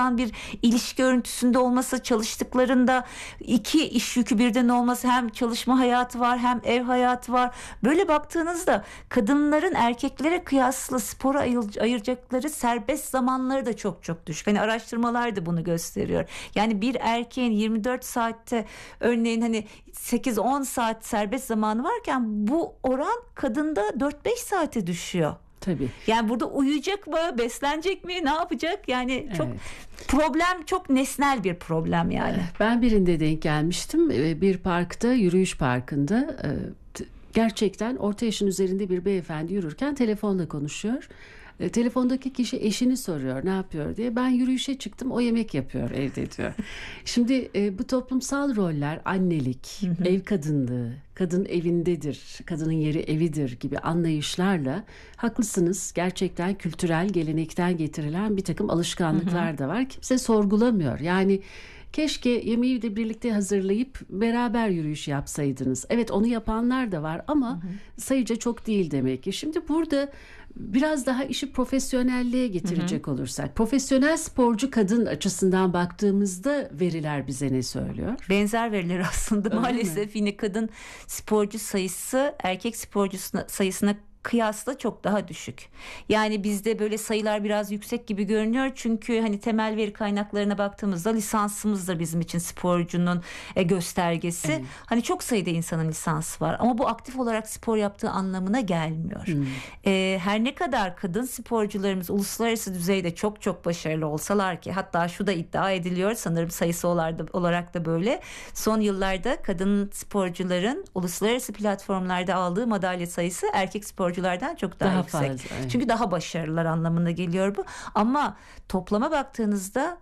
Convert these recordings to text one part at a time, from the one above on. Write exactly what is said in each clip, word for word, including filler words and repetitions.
bir ilişki örüntüsünde olması, çalıştıklarında iki iş yükü birden olması, hem çalışma hayatı var hem ev hayatı var. Böyle baktığınızda kadınların erkeklere kıyasla spora ayıracakları serbest zamanları da çok çok düşük. Hani araştırmalar da bunu gösteriyor. Yani bir erkeğin yirmi dört saatte örneğin hani sekiz on saat serbest zamanı varken bu oran kadında dört beş saate düşüyor. Tabii. Yani burada uyuyacak mı, beslenecek mi, ne yapacak? Yani çok Evet. problem, çok nesnel bir problem yani. Ben birinde denk gelmiştim. Bir parkta, yürüyüş parkında, gerçekten orta yaşın üzerinde bir beyefendi yürürken telefonla konuşuyor. E, telefondaki kişi eşini soruyor ne yapıyor diye. Ben yürüyüşe çıktım, o yemek yapıyor evde diyor. Şimdi e, bu toplumsal roller, annelik, hı hı. ev kadınlığı, kadın evindedir, kadının yeri evidir gibi anlayışlarla, haklısınız, gerçekten kültürel gelenekten getirilen bir takım alışkanlıklar hı hı. da var. Kimse sorgulamıyor. Yani keşke yemeği de birlikte hazırlayıp beraber yürüyüş yapsaydınız. Evet, onu yapanlar da var ama hı hı. sayıca çok değil demek ki. Şimdi burada biraz daha işi profesyonelliğe getirecek hı hı. olursak, profesyonel sporcu kadın açısından baktığımızda veriler bize ne söylüyor? Benzer veriler aslında. Öyle maalesef mi? Yine kadın sporcu sayısı erkek sporcu sayısına kıyasla çok daha düşük. Yani bizde böyle sayılar biraz yüksek gibi görünüyor. Çünkü hani temel veri kaynaklarına baktığımızda lisansımızdır bizim için sporcunun e, göstergesi. Evet. Hani çok sayıda insanın lisansı var. Ama bu aktif olarak spor yaptığı anlamına gelmiyor. Hmm. E, her ne kadar kadın sporcularımız uluslararası düzeyde çok çok başarılı olsalar ki, hatta şu da iddia ediliyor sanırım sayısı olarak da böyle. Son yıllarda kadın sporcuların uluslararası platformlarda aldığı madalya sayısı erkek sporculardan çok daha, daha yüksek. Fazla, evet. Çünkü daha başarılılar anlamına geliyor bu. Ama toplama baktığınızda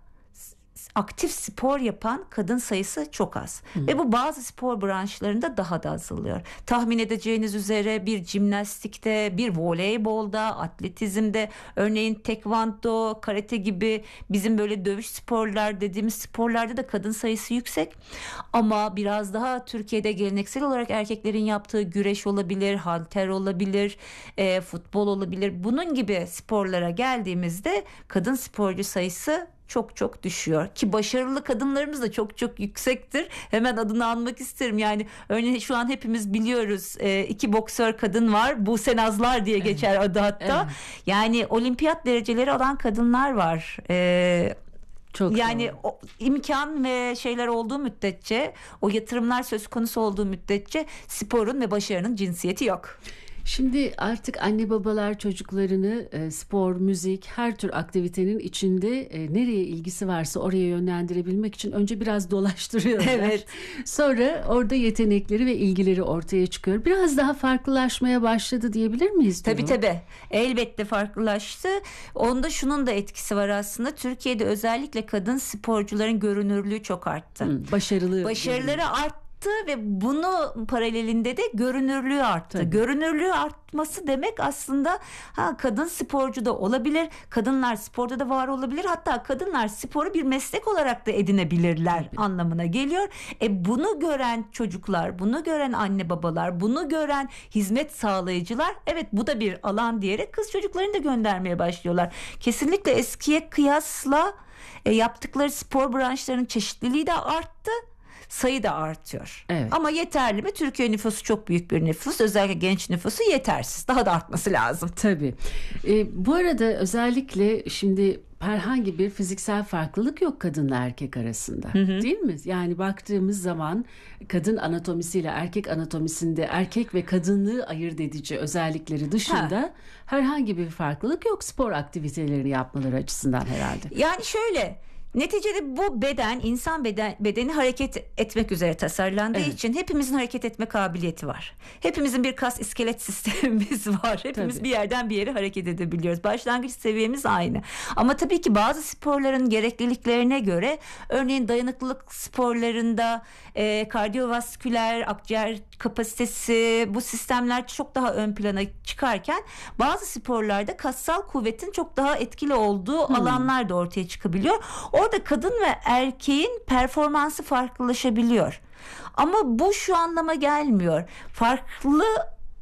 aktif spor yapan kadın sayısı çok az. Hı. Ve bu bazı spor branşlarında daha da azalıyor. Tahmin edeceğiniz üzere bir jimnastikte, bir voleybolda, atletizmde, örneğin tekvando, karate gibi bizim böyle dövüş sporlar dediğimiz sporlarda da kadın sayısı yüksek. Ama biraz daha Türkiye'de geleneksel olarak erkeklerin yaptığı güreş olabilir, halter olabilir, e, futbol olabilir. Bunun gibi sporlara geldiğimizde kadın sporcu sayısı çok çok düşüyor ki başarılı kadınlarımız da çok çok yüksektir. Hemen adını anmak isterim. Yani örneğin şu an hepimiz biliyoruz e, iki boksör kadın var. Buse Nazlar diye geçer evet. adı hatta. Evet. Yani olimpiyat dereceleri alan kadınlar var. E, Çok yani o, imkan ve şeyler olduğu müddetçe, o yatırımlar söz konusu olduğu müddetçe sporun ve başarının cinsiyeti yok. Şimdi artık anne babalar çocuklarını e, spor, müzik, her tür aktivitenin içinde e, nereye ilgisi varsa oraya yönlendirebilmek için önce biraz dolaştırıyorlar. Evet. Sonra orada yetenekleri ve ilgileri ortaya çıkıyor. Biraz daha farklılaşmaya başladı diyebilir miyiz? Tabii tabii. Elbette farklılaştı. Onda şunun da etkisi var aslında. Türkiye'de özellikle kadın sporcuların görünürlüğü çok arttı. Hı, başarılı. Başarıları arttı. Ve bunu paralelinde de görünürlüğü arttı. Tabii. Görünürlüğü artması demek aslında ha, kadın sporcu da olabilir, kadınlar sporda da var olabilir, hatta kadınlar sporu bir meslek olarak da edinebilirler Tabii. anlamına geliyor. E bunu gören çocuklar, bunu gören anne babalar, bunu gören hizmet sağlayıcılar, evet bu da bir alan diyerek kız çocuklarını da göndermeye başlıyorlar. Kesinlikle eskiye kıyasla e, yaptıkları spor branşlarının çeşitliliği de arttı. Sayı da artıyor. Evet. Ama yeterli mi? Türkiye nüfusu çok büyük bir nüfus. Özellikle genç nüfusu yetersiz. Daha da artması lazım. Tabii. E, bu arada özellikle şimdi herhangi bir fiziksel farklılık yok kadınla erkek arasında. Hı hı. Değil mi? Yani baktığımız zaman kadın anatomisiyle erkek anatomisinde erkek ve kadınlığı ayırt edici özellikleri dışında ha. herhangi bir farklılık yok spor aktivitelerini yapmaları açısından herhalde. Yani şöyle... Neticede bu beden, insan beden, bedeni hareket etmek üzere tasarlandığı evet. için hepimizin hareket etme kabiliyeti var. Hepimizin bir kas iskelet sistemimiz var. Hepimiz tabii. bir yerden bir yere hareket edebiliyoruz. Başlangıç seviyemiz aynı. Ama tabii ki bazı sporların gerekliliklerine göre, örneğin dayanıklılık sporlarında e, kardiyovasküler, akciğer kapasitesi, bu sistemler çok daha ön plana çıkarken bazı sporlarda kassal kuvvetin çok daha etkili olduğu hmm. alanlar da ortaya çıkabiliyor. Orada kadın ve erkeğin performansı farklılaşabiliyor. Ama bu şu anlama gelmiyor. Farklı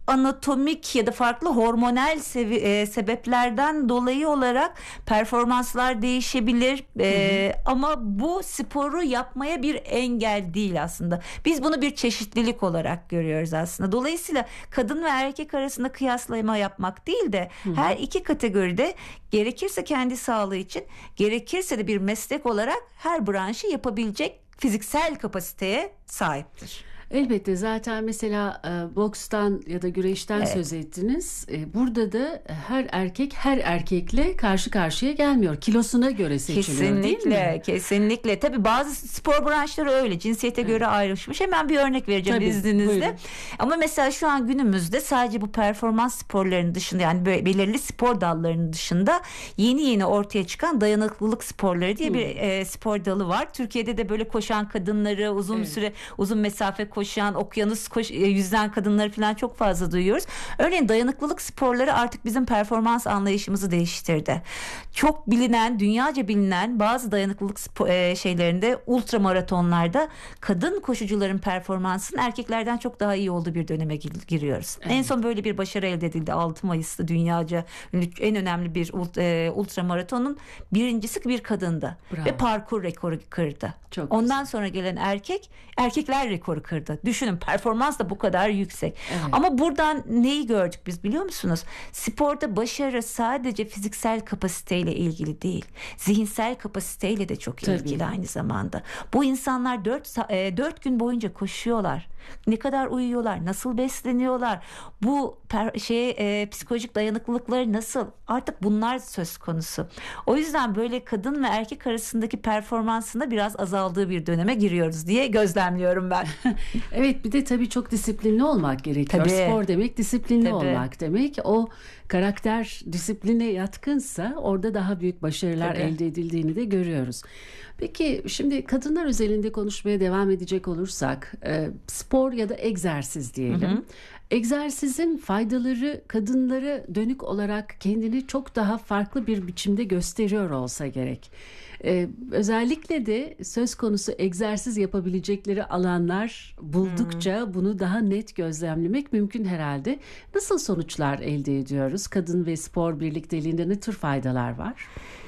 anatomik ya da farklı hormonal sevi- e, sebeplerden dolayı olarak performanslar değişebilir. E, ama bu sporu yapmaya bir engel değil aslında. Biz bunu bir çeşitlilik olarak görüyoruz aslında. Dolayısıyla kadın ve erkek arasında kıyaslama yapmak değil de Hı-hı. her iki kategoride gerekirse kendi sağlığı için, gerekirse de bir meslek olarak her branşı yapabilecek fiziksel kapasiteye sahiptir. Elbette, zaten mesela e, bokstan ya da güreşten Evet. söz ettiniz. E, burada da her erkek her erkekle karşı karşıya gelmiyor. Kilosuna göre seçiliyor, değil mi? Kesinlikle, kesinlikle. Tabii bazı spor branşları öyle cinsiyete Evet. göre ayrışmış. Hemen bir örnek vereceğim Tabii, izninizle. buyurun. Ama mesela şu an günümüzde sadece bu performans sporlarının dışında, yani böyle belirli spor dallarının dışında yeni yeni ortaya çıkan dayanıklılık sporları diye Hmm. bir e, spor dalı var. Türkiye'de de böyle koşan kadınları, uzun Evet. süre uzun mesafe koşan, okyanus koş, e, yüzen kadınları falan çok fazla duyuyoruz. Örneğin dayanıklılık sporları artık bizim performans anlayışımızı değiştirdi. Çok bilinen, dünyaca bilinen bazı dayanıklılık spor, e, şeylerinde, ultra maratonlarda kadın koşucuların performansının erkeklerden çok daha iyi olduğu bir döneme gir- giriyoruz. Evet. En son böyle bir başarı elde edildi. altı Mayıs'ta dünyaca en önemli bir ult- e, ultra maratonun birincisi bir kadındı. Bravo. Ve parkur rekoru kırdı. Çok Ondan güzel. sonra gelen erkek, erkekler rekoru kırdı. Düşünün, performans da bu kadar yüksek. Evet. Ama buradan neyi gördük biz, biliyor musunuz? Sporda başarı sadece fiziksel kapasiteyle ilgili değil. Zihinsel kapasiteyle de çok Tabii. ilgili aynı zamanda. Bu insanlar dört gün boyunca koşuyorlar. Ne kadar uyuyorlar, nasıl besleniyorlar, bu per, şey e, psikolojik dayanıklılıkları nasıl, artık bunlar söz konusu. O yüzden böyle kadın ve erkek arasındaki performansında biraz azaldığı bir döneme giriyoruz diye gözlemliyorum ben. Evet, bir de tabii çok disiplinli olmak gerekiyor. Tabii. Spor demek disiplinli Tabii. olmak demek. O karakter disipline yatkınsa orada daha büyük başarılar Tabii. elde edildiğini de görüyoruz. Peki şimdi kadınlar özelinde konuşmaya devam edecek olursak, e, spor ya da egzersiz diyelim. Hı hı. Egzersizin faydaları kadınlara dönük olarak kendini çok daha farklı bir biçimde gösteriyor olsa gerek. Ee, özellikle de söz konusu egzersiz yapabilecekleri alanlar buldukça hmm. bunu daha net gözlemlemek mümkün herhalde. Nasıl sonuçlar elde ediyoruz? Kadın ve spor birlikteliğinde ne tür faydalar var?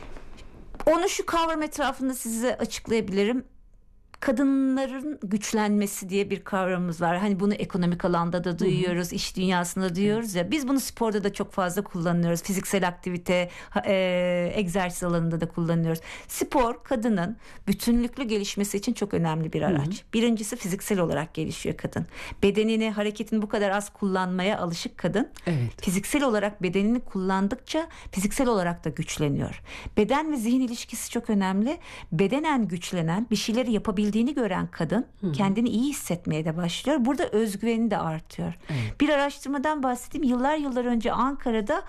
Onu şu kavram etrafında size açıklayabilirim. Kadınların güçlenmesi diye bir kavramımız var. Hani bunu ekonomik alanda da duyuyoruz, Hı-hı. iş dünyasında duyuyoruz ya. Biz bunu sporda da çok fazla kullanıyoruz. Fiziksel aktivite, e, egzersiz alanında da kullanıyoruz. Spor kadının bütünlüklü gelişmesi için çok önemli bir araç. Hı-hı. Birincisi, fiziksel olarak gelişiyor kadın. Bedenini, hareketini bu kadar az kullanmaya alışık kadın. Evet. Fiziksel olarak bedenini kullandıkça fiziksel olarak da güçleniyor. Beden ve zihin ilişkisi çok önemli. Bedenen güçlenen, bir şeyleri yapabildiğini gören kadın Hı-hı. kendini iyi hissetmeye de başlıyor. Burada özgüveni de artıyor. Evet. Bir araştırmadan bahsedeyim. Yıllar yıllar önce Ankara'da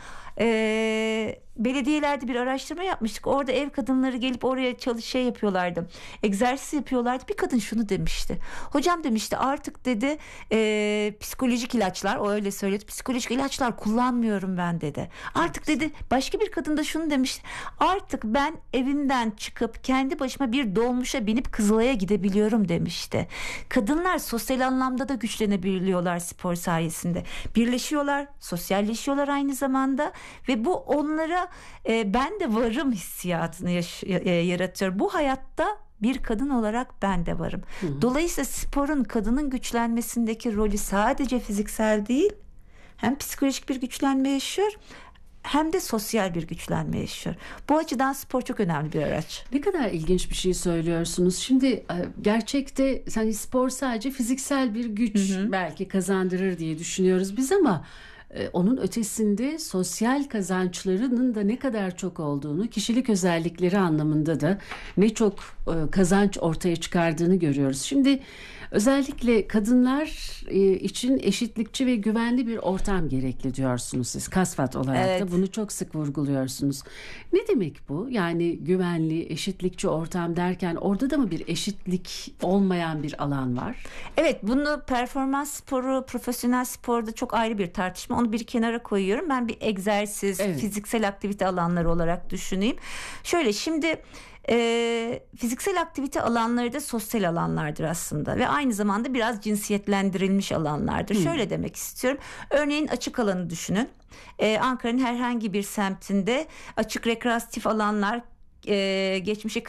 e, belediyelerde bir araştırma yapmıştık. Orada ev kadınları gelip oraya çalış şey yapıyorlardı. Egzersiz yapıyorlardı. Bir kadın şunu demişti. Hocam demişti, artık dedi e, psikolojik ilaçlar, o öyle söyledi. Psikolojik ilaçlar kullanmıyorum ben dedi. Artık dedi, başka bir kadın da şunu demişti. Artık ben evimden çıkıp kendi başıma bir dolmuşa binip Kızılay'a gidebiliyorum demişti. Kadınlar sosyal anlamda da güçlenebiliyorlar spor sayesinde. Birleşiyorlar, sosyalleşiyorlar aynı zamanda ve bu onlara e, ben de varım hissiyatını yaş- e, yaratıyor. Bu hayatta bir kadın olarak ben de varım. Hı hı. Dolayısıyla sporun kadının güçlenmesindeki rolü sadece fiziksel değil, hem psikolojik bir güçlenme yaşıyor, hem de sosyal bir güçlenme yaşıyor. Bu açıdan spor çok önemli bir araç. Ne kadar ilginç bir şey söylüyorsunuz. Şimdi gerçekte hani spor sadece fiziksel bir güç hı hı. belki kazandırır diye düşünüyoruz biz, ama onun ötesinde sosyal kazançlarının da ne kadar çok olduğunu, kişilik özellikleri anlamında da ne çok kazanç ortaya çıkardığını görüyoruz. Şimdi özellikle kadınlar için eşitlikçi ve güvenli bir ortam gerekli diyorsunuz siz. KASFAT olarak evet. da bunu çok sık vurguluyorsunuz. Ne demek bu? Yani güvenli, eşitlikçi ortam derken orada da mı bir eşitlik olmayan bir alan var? Evet, bunu performans sporu, profesyonel sporda çok ayrı bir tartışma. Onu bir kenara koyuyorum. Ben bir egzersiz, evet. fiziksel aktivite alanları olarak düşüneyim. Şöyle şimdi... E, fiziksel aktivite alanları da sosyal alanlardır aslında ve aynı zamanda biraz cinsiyetlendirilmiş alanlardır. Hmm. Şöyle demek istiyorum. Örneğin açık alanı düşünün. Ee, Ankara'nın herhangi bir semtinde açık rekreatif alanlar e, geçmişe